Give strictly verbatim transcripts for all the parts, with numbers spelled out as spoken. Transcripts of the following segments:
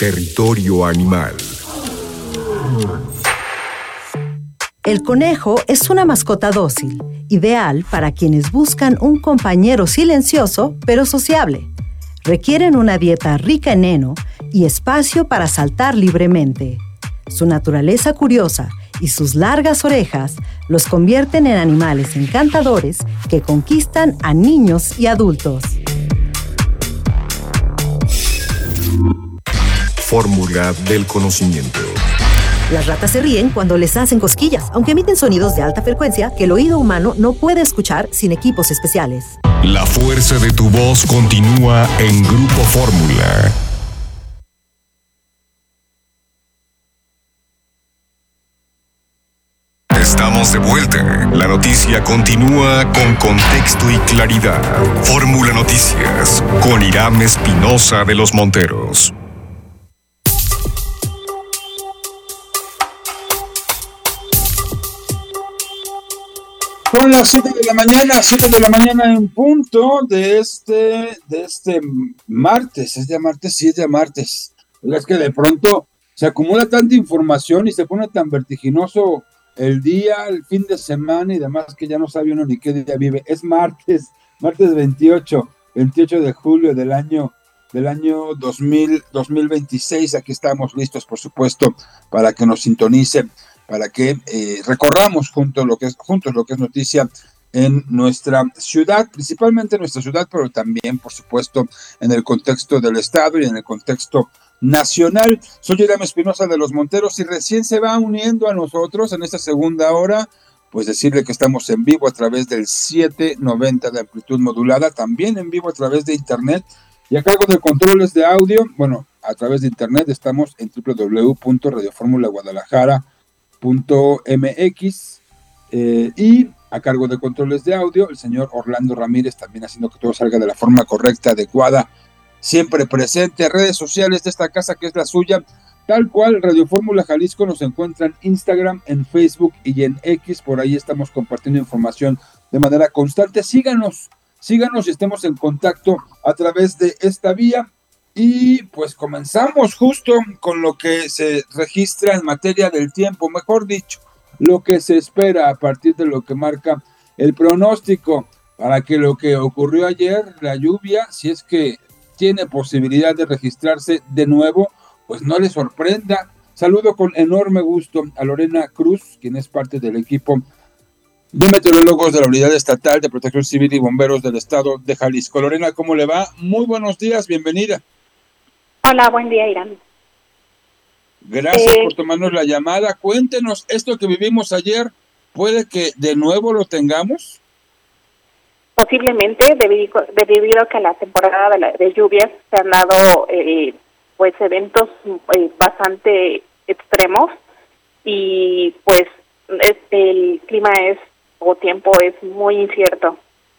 Territorio Animal. El conejo es una mascota dócil, ideal para quienes buscan un compañero silencioso pero sociable. Requieren una dieta rica en heno y espacio para saltar libremente. Su naturaleza curiosa y sus largas orejas los convierten en animales encantadores que conquistan a niños y adultos. Fórmula del conocimiento. Las ratas se ríen cuando les hacen cosquillas, aunque emiten sonidos de alta frecuencia que el oído humano no puede escuchar sin equipos especiales. La fuerza de tu voz continúa en Grupo Fórmula. Estamos de vuelta. La noticia continúa con contexto y claridad. Fórmula Noticias con Irán Espinosa de los Monteros. Son las siete de la mañana, siete de la mañana en punto de este, de este martes. ¿Es de martes? Sí, es de martes. Es que de pronto se acumula tanta información y se pone tan vertiginoso el día, el fin de semana y demás que ya no sabe uno ni qué día vive. Es martes, martes veintiocho, veintiocho de julio del año, del año dos mil, dos mil veintiséis. Aquí estamos listos, por supuesto, para que nos sintonicen, para que eh, recorramos juntos lo que es, juntos lo que es noticia en nuestra ciudad, principalmente en nuestra ciudad, pero también, por supuesto, en el contexto del Estado y en el contexto nacional. Soy Irán Espinosa de los Monteros y recién se va uniendo a nosotros en esta segunda hora, pues decirle que estamos en vivo a través del setecientos noventa de amplitud modulada, también en vivo a través de internet y a cargo de controles de audio, bueno, a través de internet estamos en doble u doble u doble u punto radio fórmula guadalajara punto m x eh, y a cargo de controles de audio el señor Orlando Ramírez, también haciendo que todo salga de la forma correcta, adecuada, siempre presente. Redes sociales de esta casa que es la suya, tal cual Radio Fórmula Jalisco, nos encuentra en Instagram, en Facebook y en X. Por ahí estamos compartiendo información de manera constante. Síganos, síganos y estemos en contacto a través de esta vía. Y pues comenzamos justo con lo que se registra en materia del tiempo, mejor dicho, lo que se espera a partir de lo que marca el pronóstico, para que lo que ocurrió ayer, la lluvia, si es que tiene posibilidad de registrarse de nuevo, pues no le sorprenda. Saludo con enorme gusto a Lorena Cruz, quien es parte del equipo de meteorólogos de la Unidad Estatal de Protección Civil y Bomberos del Estado de Jalisco. Lorena, ¿cómo le va? Muy buenos días, bienvenida. Hola, buen día, Irán. Gracias eh, por tomarnos la llamada. Cuéntenos, esto que vivimos ayer, ¿puede que de nuevo lo tengamos? Posiblemente, debido, debido a que la temporada de, la, de lluvias se han dado eh, pues eventos eh, bastante extremos y pues es, el clima es o tiempo es muy incierto.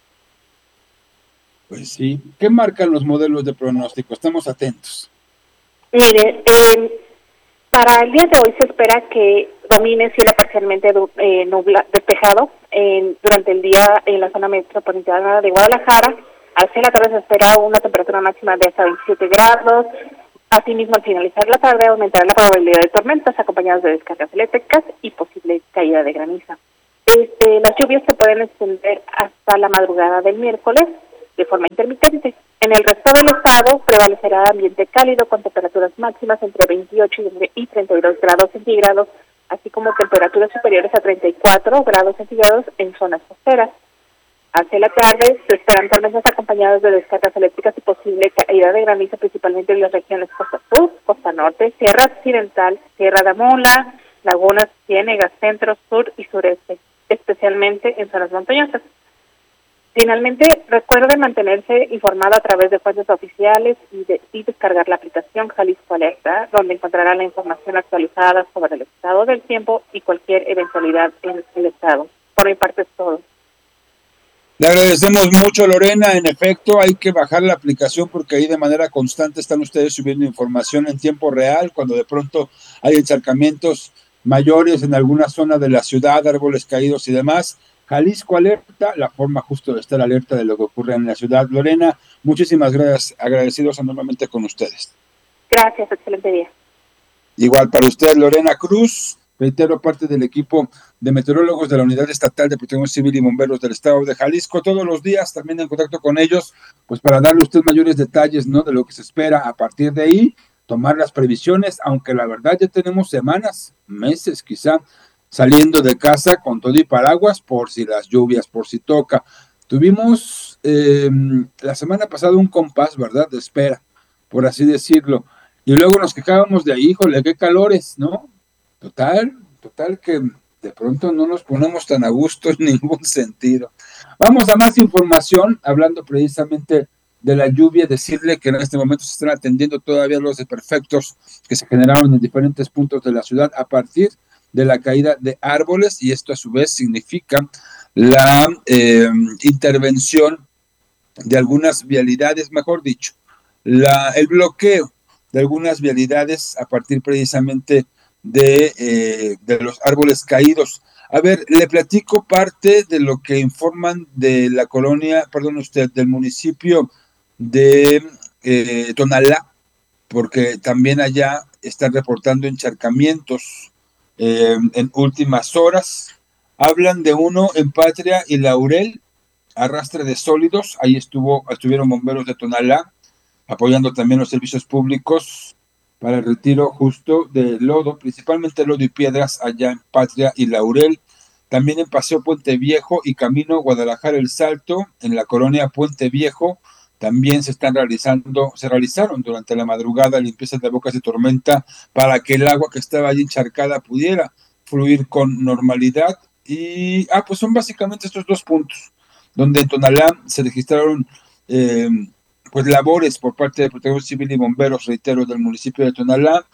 Pues sí. ¿Qué marcan los modelos de pronóstico? Estamos atentos. Mire, eh, para el día de hoy se espera que domine cielo parcialmente eh, nubla, despejado en, durante el día en la zona metropolitana de Guadalajara. Hacia la tarde se espera una temperatura máxima de hasta veintisiete grados. Asimismo, al finalizar la tarde aumentará la probabilidad de tormentas acompañadas de descargas eléctricas y posible caída de granizo. Este, las lluvias se pueden extender hasta la madrugada del miércoles de forma intermitente. En el resto del estado prevalecerá ambiente cálido con temperaturas máximas entre veintiocho y treinta y dos grados centígrados, así como temperaturas superiores a treinta y cuatro grados centígrados en zonas costeras. Hacia la tarde se esperan tormentas acompañadas de descargas eléctricas y posible caída de granizo, principalmente en las regiones costa sur, costa norte, sierra occidental, sierra de Amula, lagunas, ciénegas, centro, sur y sureste, especialmente en zonas montañosas. Finalmente, recuerde mantenerse informado a través de fuentes oficiales y, de, y descargar la aplicación Jalisco Alerta, donde encontrará la información actualizada sobre el estado del tiempo y cualquier eventualidad en el estado. Por mi parte es todo. Le agradecemos mucho, Lorena. En efecto, hay que bajar la aplicación porque ahí de manera constante están ustedes subiendo información en tiempo real, cuando de pronto hay encharcamientos mayores en alguna zona de la ciudad, árboles caídos y demás. Jalisco Alerta, la forma justo de estar alerta de lo que ocurre en la ciudad. Lorena, muchísimas gracias, agradecidos enormemente con ustedes. Gracias, excelente día. Igual para usted, Lorena Cruz. Reitero, parte del equipo de meteorólogos de la Unidad Estatal de Protección Civil y Bomberos del Estado de Jalisco, todos los días también en contacto con ellos, pues para darle a usted mayores detalles, ¿no?, de lo que se espera. A partir de ahí, tomar las previsiones, aunque la verdad ya tenemos semanas, meses quizá, saliendo de casa con todo y paraguas por si las lluvias, por si toca. Tuvimos eh, la semana pasada un compás, ¿verdad?, de espera, por así decirlo, y luego nos quejábamos de ahí, híjole, qué calores, ¿no? Total, total que de pronto no nos ponemos tan a gusto en ningún sentido. Vamos a más información, hablando precisamente de la lluvia, decirle que en este momento se están atendiendo todavía los desperfectos que se generaron en diferentes puntos de la ciudad a partir de la caída de árboles, y esto a su vez significa la eh, intervención de algunas vialidades, mejor dicho, la, el bloqueo de algunas vialidades a partir precisamente de, eh, de los árboles caídos. A ver, le platico parte de lo que informan de la colonia, perdón usted, del municipio de eh, Tonalá, porque también allá están reportando encharcamientos eh, en últimas horas. Hablan de uno en Patria y Laurel, arrastre de sólidos. Ahí estuvo, estuvieron bomberos de Tonalá apoyando también los servicios públicos para el retiro justo de lodo, principalmente lodo y piedras allá en Patria y Laurel. También en Paseo Puente Viejo y Camino Guadalajara El Salto, en la colonia Puente Viejo, también se están realizando, se realizaron durante la madrugada limpiezas de bocas de tormenta para que el agua que estaba allí encharcada pudiera fluir con normalidad. Y, ah, pues son básicamente estos dos puntos, donde en Tonalá se registraron eh, pues labores por parte de Protección Civil y Bomberos, reitero, del municipio de Tonalá.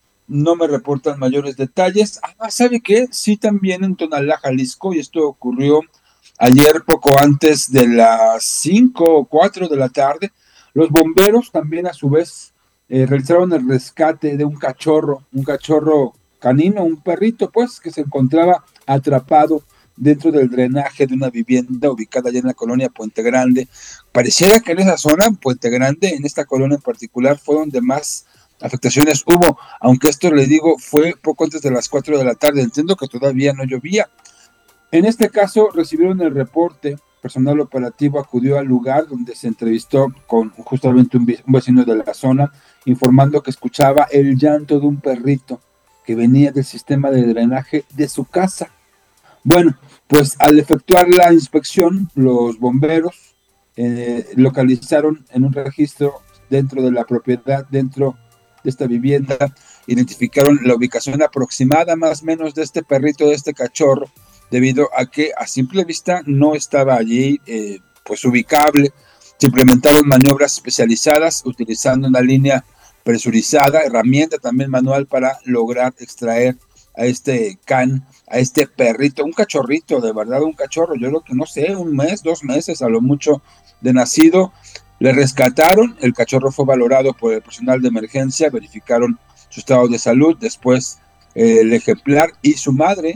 No me reportan mayores detalles. Ah, ¿sabe qué? Sí, también en Tonalá, Jalisco, y esto ocurrió ayer poco antes de las cinco o cuatro de la tarde. Los bomberos también a su vez eh, realizaron el rescate de un cachorro, un cachorro canino, un perrito pues, que se encontraba atrapado dentro del drenaje de una vivienda ubicada allá en la colonia Puente Grande. Pareciera que en esa zona, Puente Grande, en esta colonia en particular, fue donde más afectaciones hubo, aunque esto le digo, fue poco antes de las cuatro de la tarde. Entiendo que todavía no llovía. En este caso recibieron el reporte, personal operativo acudió al lugar donde se entrevistó con justamente un vecino de la zona, informando que escuchaba el llanto de un perrito que venía del sistema de drenaje de su casa. Bueno, pues al efectuar la inspección, los bomberos eh, localizaron en un registro dentro de la propiedad, dentro de esta vivienda, identificaron la ubicación aproximada más o menos de este perrito, de este cachorro, debido a que a simple vista no estaba allí eh, pues ubicable. Se implementaron maniobras especializadas utilizando una línea presurizada, herramienta también manual para lograr extraer a este can, a este perrito, un cachorrito, de verdad un cachorro, yo creo que no sé, un mes, dos meses a lo mucho de nacido. Le rescataron, el cachorro fue valorado por el personal de emergencia, verificaron su estado de salud, después eh, el ejemplar y su madre,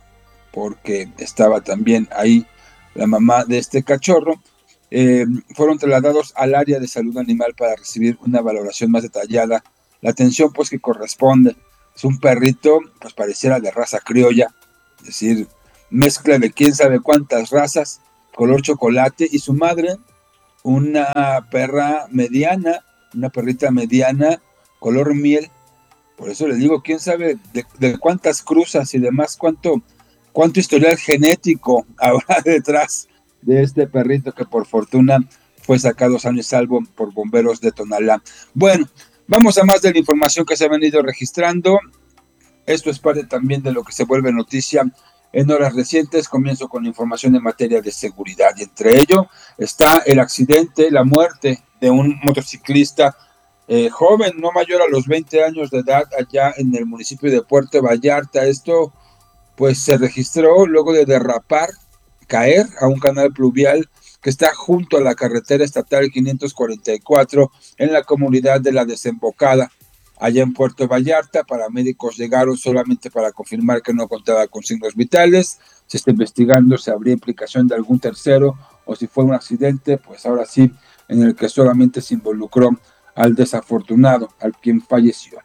porque estaba también ahí la mamá de este cachorro, eh, fueron trasladados al área de salud animal para recibir una valoración más detallada, la atención pues que corresponde. Es un perrito, pues pareciera de raza criolla, es decir, mezcla de quién sabe cuántas razas, color chocolate, y su madre, una perra mediana, una perrita mediana, color miel. Por eso le digo, quién sabe de, de cuántas cruzas y demás, cuánto, cuánto historial genético habrá detrás de este perrito que por fortuna fue sacado sano y salvo por bomberos de Tonalá. Bueno, vamos a más de la información que se ha venido registrando. Esto es parte también de lo que se vuelve noticia en horas recientes. Comienzo con información en materia de seguridad, y entre ello está el accidente, la muerte de un motociclista eh, joven, no mayor a los veinte años de edad, allá en el municipio de Puerto Vallarta. Esto pues se registró luego de derrapar, caer a un canal pluvial que está junto a la carretera estatal quinientos cuarenta y cuatro en la comunidad de La Desembocada, allá en Puerto Vallarta. Paramédicos llegaron solamente para confirmar que no contaba con signos vitales. Se está investigando si habría implicación de algún tercero o si fue un accidente, pues ahora sí, en el que solamente se involucró al desafortunado, al quien falleció.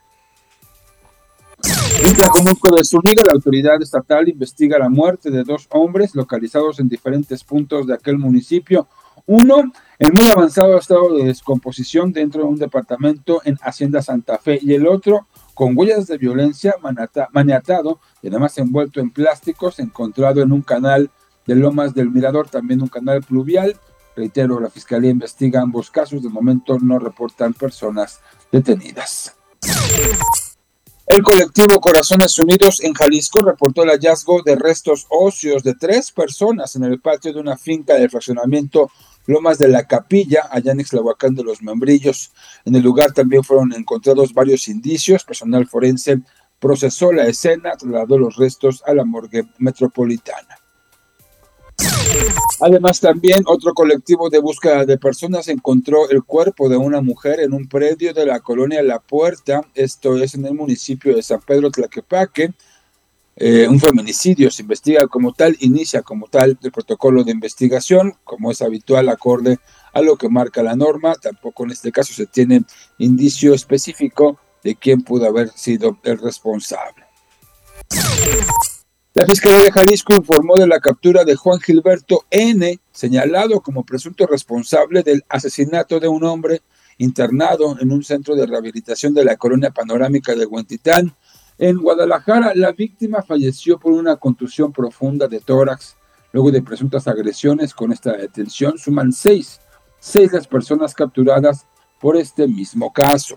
En Tlajomulco de Zúñiga, la autoridad estatal investiga la muerte de dos hombres localizados en diferentes puntos de aquel municipio. Uno en muy avanzado estado de descomposición dentro de un departamento en Hacienda Santa Fe, y el otro con huellas de violencia, manata, maniatado y además envuelto en plásticos, encontrado en un canal de Lomas del Mirador, también un canal pluvial. Reitero, la Fiscalía investiga ambos casos. De momento no reportan personas detenidas. El colectivo Corazones Unidos en Jalisco reportó el hallazgo de restos óseos de tres personas en el patio de una finca del fraccionamiento Lomas de la Capilla, allá en Ixtlahuacán de los Membrillos. En el lugar también fueron encontrados varios indicios. Personal forense procesó la escena, trasladó los restos a la morgue metropolitana. Además, también otro colectivo de búsqueda de personas encontró el cuerpo de una mujer en un predio de la colonia La Puerta, esto es en el municipio de San Pedro Tlaquepaque. Eh, un feminicidio se investiga como tal, inicia como tal el protocolo de investigación, como es habitual, acorde a lo que marca la norma. Tampoco en este caso se tiene indicio específico de quién pudo haber sido el responsable. La Fiscalía de Jalisco informó de la captura de Juan Gilberto N., señalado como presunto responsable del asesinato de un hombre internado en un centro de rehabilitación de la colonia panorámica de Huentitán. En Guadalajara, la víctima falleció por una contusión profunda de tórax luego de presuntas agresiones. Con esta detención suman seis, seis las personas capturadas por este mismo caso.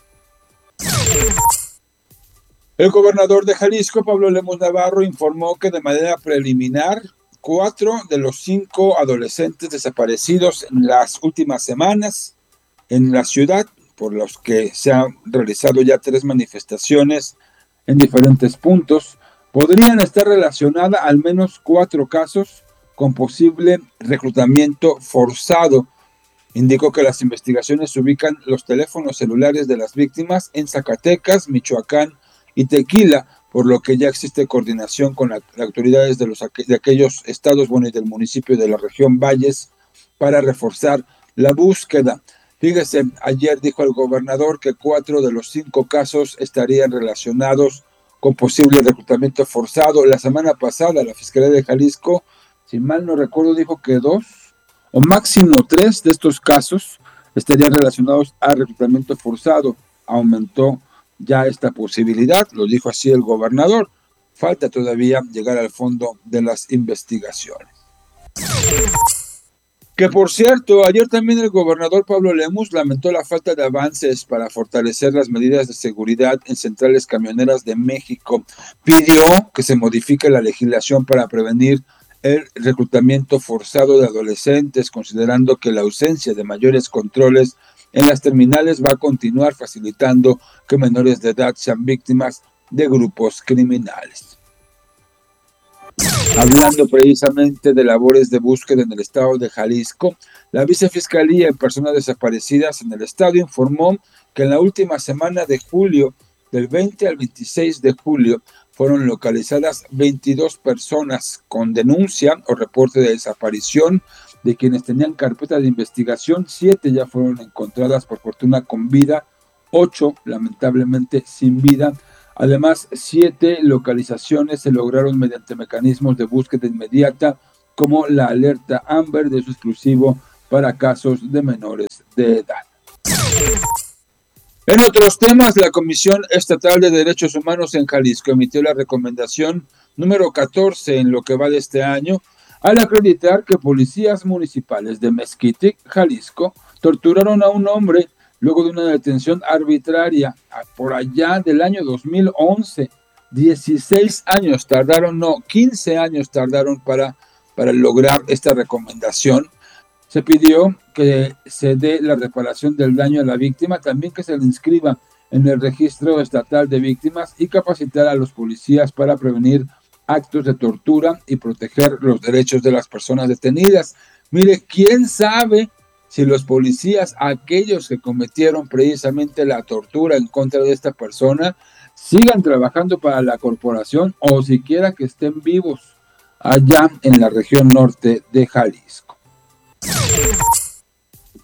El gobernador de Jalisco, Pablo Lemus Navarro, informó que de manera preliminar, cuatro de los cinco adolescentes desaparecidos en las últimas semanas en la ciudad, por los que se han realizado ya tres manifestaciones en diferentes puntos, podrían estar relacionadas al menos cuatro casos con posible reclutamiento forzado. Indicó que las investigaciones ubican los teléfonos celulares de las víctimas en Zacatecas, Michoacán y Tequila, por lo que ya existe coordinación con las autoridades de, los, de aquellos estados, bueno, y del municipio de la región Valles para reforzar la búsqueda. Fíjese, ayer dijo el gobernador que cuatro de los cinco casos estarían relacionados con posible reclutamiento forzado. La semana pasada la Fiscalía de Jalisco, si mal no recuerdo, dijo que dos o máximo tres de estos casos estarían relacionados a reclutamiento forzado. Aumentó ya esta posibilidad, lo dijo así el gobernador. Falta todavía llegar al fondo de las investigaciones. Que por cierto, ayer también el gobernador Pablo Lemus lamentó la falta de avances para fortalecer las medidas de seguridad en centrales camioneras de México. Pidió que se modifique la legislación para prevenir el reclutamiento forzado de adolescentes, considerando que la ausencia de mayores controles en las terminales va a continuar facilitando que menores de edad sean víctimas de grupos criminales. Hablando precisamente de labores de búsqueda en el estado de Jalisco, la Vicefiscalía en Personas Desaparecidas en el estado informó que en la última semana de julio, del veinte al veintiséis de julio, fueron localizadas veintidós personas con denuncia o reporte de desaparición. De quienes tenían carpeta de investigación, siete ya fueron encontradas por fortuna con vida, ocho lamentablemente sin vida. Además, siete localizaciones se lograron mediante mecanismos de búsqueda inmediata, como la alerta Amber, de uso exclusivo para casos de menores de edad. En otros temas, la Comisión Estatal de Derechos Humanos en Jalisco emitió la recomendación número catorce en lo que va de este año, al acreditar que policías municipales de Mezquitic, Jalisco, torturaron a un hombre luego de una detención arbitraria por allá del año dos mil once. dieciséis años tardaron, no, quince años tardaron para, para lograr esta recomendación. Se pidió que se dé la reparación del daño a la víctima, también que se le inscriba en el registro estatal de víctimas y capacitar a los policías para prevenir actos de tortura y proteger los derechos de las personas detenidas. Mire, ¿quién sabe si los policías, aquellos que cometieron precisamente la tortura en contra de esta persona, sigan trabajando para la corporación o siquiera que estén vivos allá en la región norte de Jalisco?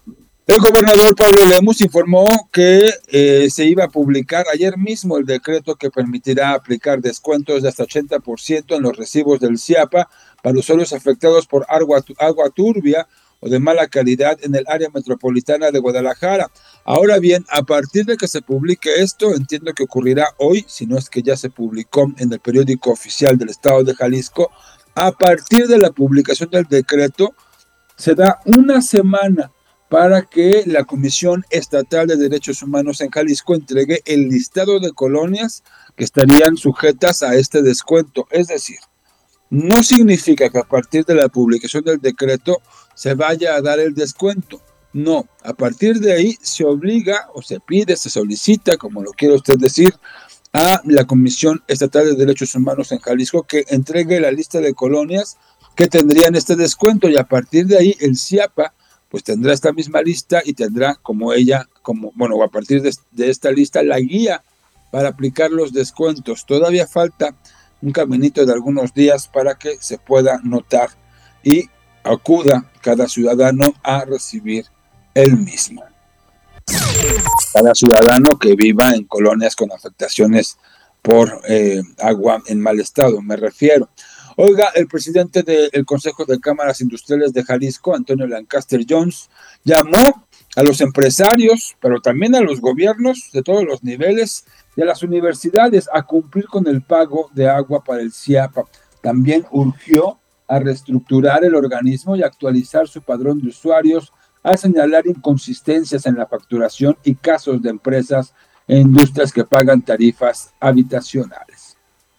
El gobernador Pablo Lemus informó que eh, se iba a publicar ayer mismo el decreto que permitirá aplicar descuentos de hasta ochenta por ciento en los recibos del CIAPA para usuarios afectados por agua, agua turbia o de mala calidad en el área metropolitana de Guadalajara. Ahora bien, a partir de que se publique esto, entiendo que ocurrirá hoy, si no es que ya se publicó en el periódico oficial del estado de Jalisco, a partir de la publicación del decreto, se da una semana para que la Comisión Estatal de Derechos Humanos en Jalisco entregue el listado de colonias que estarían sujetas a este descuento. Es decir, no significa que a partir de la publicación del decreto se vaya a dar el descuento. No, a partir de ahí se obliga o se pide, se solicita, como lo quiera usted decir, a la Comisión Estatal de Derechos Humanos en Jalisco que entregue la lista de colonias que tendrían este descuento, y a partir de ahí el CIAPA pues tendrá esta misma lista y tendrá como ella, como bueno, a partir de, de esta lista, la guía para aplicar los descuentos. Todavía falta un caminito de algunos días para que se pueda notar y acuda cada ciudadano a recibir el mismo. Cada ciudadano que viva en colonias con afectaciones por eh, agua en mal estado, me refiero. Oiga, el presidente del Consejo de Cámaras Industriales de Jalisco, Antonio Lancaster Jones, llamó a los empresarios, pero también a los gobiernos de todos los niveles y a las universidades a cumplir con el pago de agua para el CIAPA. También urgió a reestructurar el organismo y actualizar su padrón de usuarios, a señalar inconsistencias en la facturación y casos de empresas e industrias que pagan tarifas habitacionales.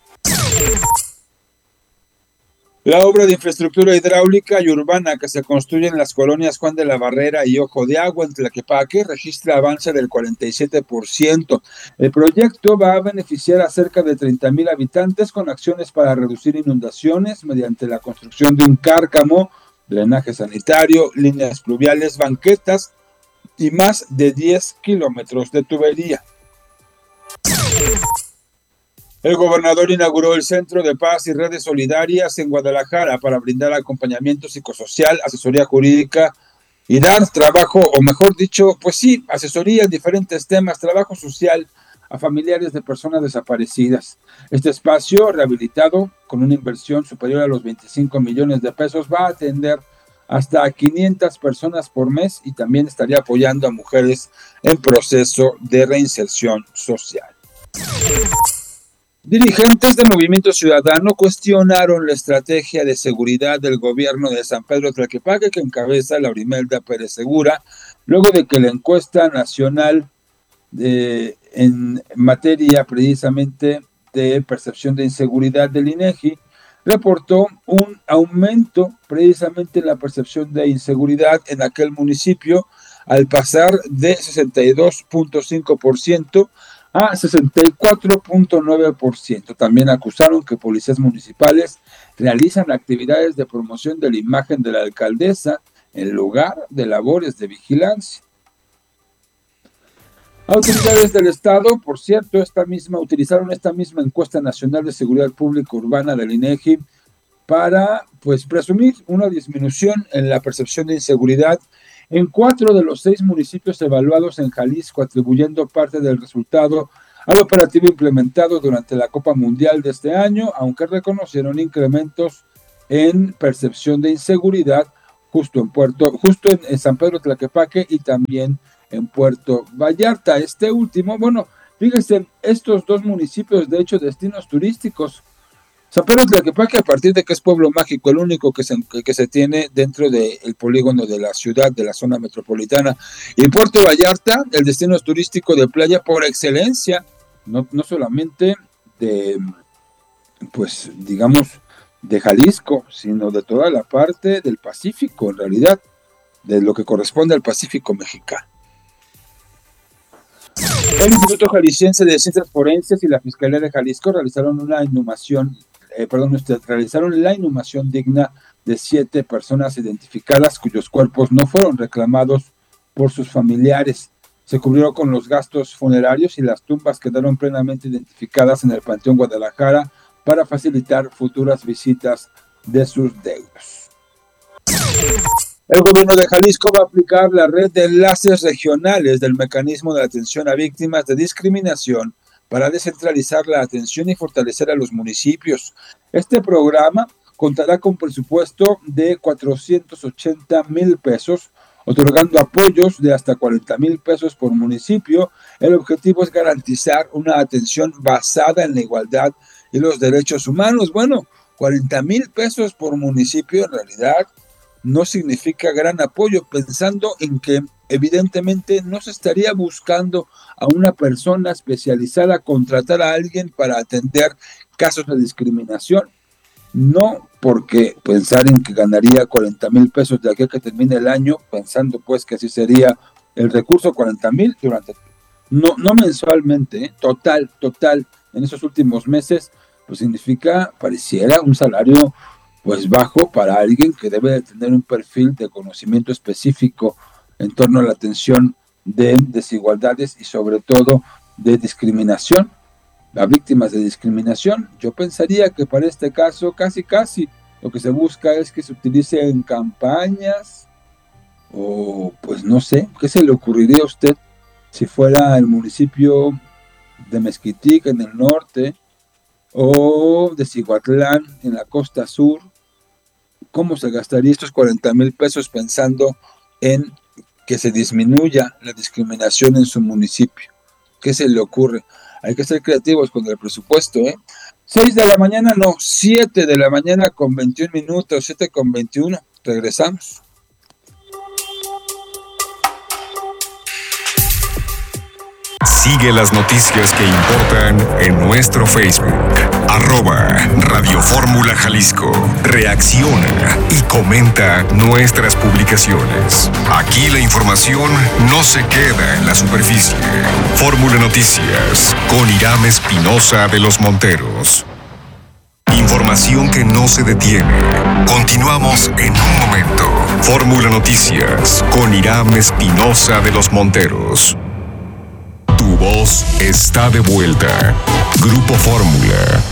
La obra de infraestructura hidráulica y urbana que se construye en las colonias Juan de la Barrera y Ojo de Agua en Tlaquepaque registra avance del cuarenta y siete por ciento. El proyecto va a beneficiar a cerca de treinta mil habitantes con acciones para reducir inundaciones mediante la construcción de un cárcamo, drenaje sanitario, líneas pluviales, banquetas y más de diez kilómetros de tubería. El gobernador inauguró el Centro de Paz y Redes Solidarias en Guadalajara para brindar acompañamiento psicosocial, asesoría jurídica y dar trabajo, o mejor dicho, pues sí, asesoría en diferentes temas, trabajo social a familiares de personas desaparecidas. Este espacio, rehabilitado con una inversión superior a los veinticinco millones de pesos, va a atender hasta quinientas personas por mes y también estaría apoyando a mujeres en proceso de reinserción social. Dirigentes de Movimiento Ciudadano cuestionaron la estrategia de seguridad del gobierno de San Pedro Tlaquepaque que encabeza Laurimelda Pérez Segura, luego de que la encuesta nacional de, en materia precisamente de percepción de inseguridad del INEGI reportó un aumento precisamente en la percepción de inseguridad en aquel municipio al pasar de sesenta y dos punto cinco por ciento a sesenta y cuatro punto nueve por ciento. También acusaron que policías municipales realizan actividades de promoción de la imagen de la alcaldesa en lugar de labores de vigilancia. Autoridades del Estado, por cierto, esta misma utilizaron esta misma encuesta nacional de seguridad pública urbana del INEGI para, pues, presumir una disminución en la percepción de inseguridad en cuatro de los seis municipios evaluados en Jalisco, atribuyendo parte del resultado al operativo implementado durante la Copa Mundial de este año, aunque reconocieron incrementos en percepción de inseguridad justo en Puerto, justo en, en San Pedro Tlaquepaque y también en Puerto Vallarta. Este último, bueno, fíjense, estos dos municipios, de hecho, destinos turísticos. San Pedro Tlaquepaque, a partir de que es pueblo mágico, el único que se, que se tiene dentro del polígono de la ciudad, de la zona metropolitana. Y Puerto Vallarta, el destino turístico de playa por excelencia, no, no solamente de, pues, digamos, de Jalisco, sino de toda la parte del Pacífico, en realidad, de lo que corresponde al Pacífico mexicano. El Instituto Jalisciense de Ciencias Forenses y la Fiscalía de Jalisco realizaron una inhumación, eh, perdón, usted, realizaron la inhumación digna de siete personas identificadas cuyos cuerpos no fueron reclamados por sus familiares. Se cubrió con los gastos funerarios y las tumbas quedaron plenamente identificadas en el Panteón Guadalajara para facilitar futuras visitas de sus deudos. El gobierno de Jalisco va a aplicar la red de enlaces regionales del mecanismo de atención a víctimas de discriminación para descentralizar la atención y fortalecer a los municipios. Este programa contará con presupuesto de cuatrocientos ochenta mil pesos, otorgando apoyos de hasta cuarenta mil pesos por municipio. El objetivo es garantizar una atención basada en la igualdad y los derechos humanos. Bueno, cuarenta mil pesos por municipio en realidad no significa gran apoyo, pensando en que evidentemente no se estaría buscando a una persona especializada, contratar a alguien para atender casos de discriminación. No porque pensar en que ganaría cuarenta mil pesos de aquí a que termine el año, pensando pues que así sería el recurso, cuarenta mil durante, no, no mensualmente, ¿eh? total, total, en esos últimos meses, pues significa, pareciera un salario pues bajo para alguien que debe de tener un perfil de conocimiento específico en torno a la atención de desigualdades y sobre todo de discriminación, a víctimas de discriminación. Yo pensaría que para este caso casi casi lo que se busca es que se utilice en campañas o pues no sé, ¿qué se le ocurriría a usted si fuera el municipio de Mezquitic en el norte o de Cihuatlán en la costa sur? ¿Cómo se gastaría estos cuarenta mil pesos pensando en que se disminuya la discriminación en su municipio? ¿Qué se le ocurre? Hay que ser creativos con el presupuesto, ¿eh? seis de la mañana, no, siete de la mañana con veintiún minutos, siete con veintiuno. Regresamos. Sigue las noticias que importan en nuestro Facebook, arroba Radio Fórmula Jalisco. Reacciona y comenta nuestras publicaciones. Aquí la información no se queda en la superficie. Fórmula Noticias, con Irán Espinosa de los Monteros. Información que no se detiene. Continuamos en un momento. Fórmula Noticias, con Irán Espinosa de los Monteros. Tu voz está de vuelta. Grupo Fórmula.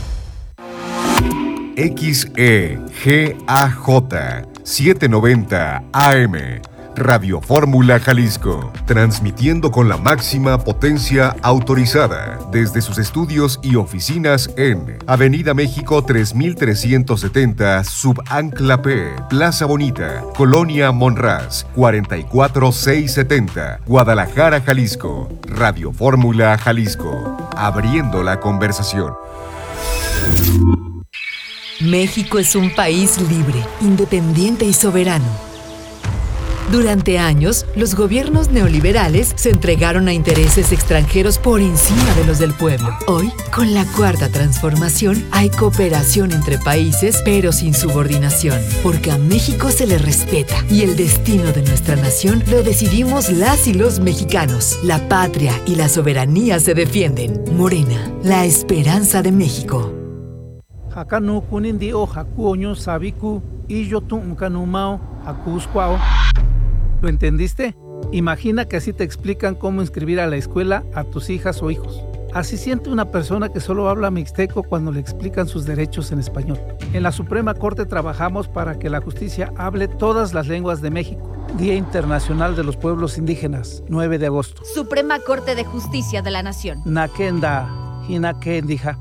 X E G A J setecientos noventa A M. Radio Fórmula Jalisco, transmitiendo con la máxima potencia autorizada desde sus estudios y oficinas en Avenida México tres mil trescientos setenta, Subancla P, Plaza Bonita, Colonia Monraz, cuarenta y cuatro mil seiscientos setenta, Guadalajara, Jalisco. Radio Fórmula Jalisco, abriendo la conversación. México es un país libre, independiente y soberano. Durante años, los gobiernos neoliberales se entregaron a intereses extranjeros por encima de los del pueblo. Hoy, con la Cuarta Transformación, hay cooperación entre países, pero sin subordinación, porque a México se le respeta y el destino de nuestra nación lo decidimos las y los mexicanos. La patria y la soberanía se defienden. Morena, la esperanza de México. Hakanu kunindi o hakuoño sabiku y yo tu kanumao hakuskwao. ¿Lo entendiste? Imagina que así te explican cómo inscribir a la escuela a tus hijas o hijos. Así siente una persona que solo habla mixteco cuando le explican sus derechos en español. En la Suprema Corte trabajamos para que la justicia hable todas las lenguas de México. Día Internacional de los Pueblos Indígenas, nueve de agosto. Suprema Corte de Justicia de la Nación. Nakenda, hinakendija.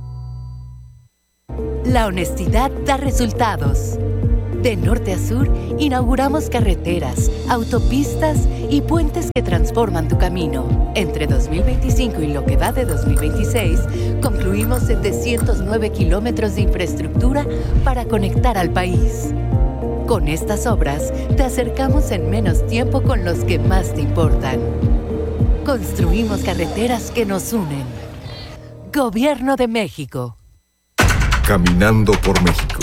La honestidad da resultados. De norte a sur, inauguramos carreteras, autopistas y puentes que transforman tu camino. Entre dos mil veinticinco y lo que va de dos mil veintiséis, concluimos setecientos nueve kilómetros de infraestructura para conectar al país. Con estas obras, te acercamos en menos tiempo con los que más te importan. Construimos carreteras que nos unen. Gobierno de México. Caminando por México.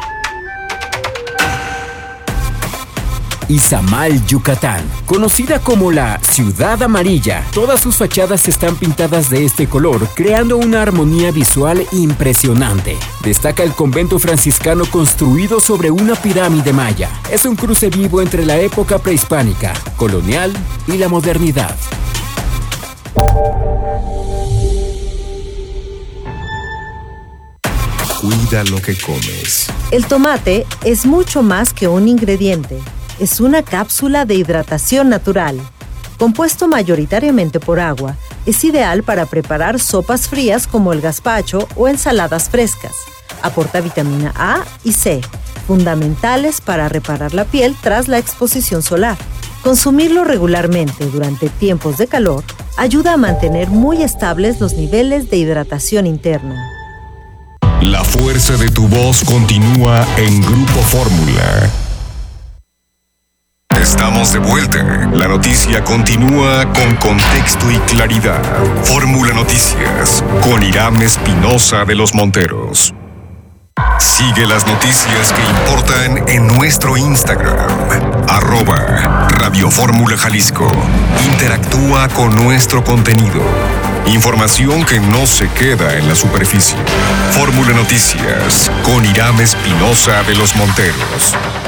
Izamal, Yucatán, conocida como la Ciudad Amarilla. Todas sus fachadas están pintadas de este color, creando una armonía visual impresionante. Destaca el convento franciscano construido sobre una pirámide maya. Es un cruce vivo entre la época prehispánica, colonial y la modernidad. Cuida lo que comes. El tomate es mucho más que un ingrediente. es una cápsula de hidratación natural. Compuesto mayoritariamente por agua, es ideal para preparar sopas frías como el gazpacho o ensaladas frescas. Aporta vitamina A y C, fundamentales para reparar la piel tras la exposición solar. Consumirlo regularmente durante tiempos de calor ayuda a mantener muy estables los niveles de hidratación interna. La fuerza de tu voz continúa en Grupo Fórmula. Estamos de vuelta. La noticia continúa con contexto y claridad. Fórmula Noticias con Irán Espinosa de los Monteros. Sigue las noticias que importan en nuestro Instagram, arroba Radio Fórmula Jalisco. Interactúa con nuestro contenido. Información que no se queda en la superficie. Fórmula Noticias con Irán Espinosa de los Monteros.